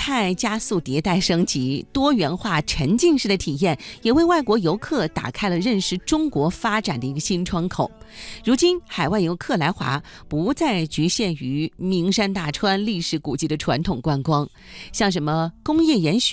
态加速迭代升级，多元化沉浸式的体验也为外国游客打开了认识中国发展的一个新窗口。如今海外游客来华不再局限于名山大川历史古迹的传统观光，像什么工业园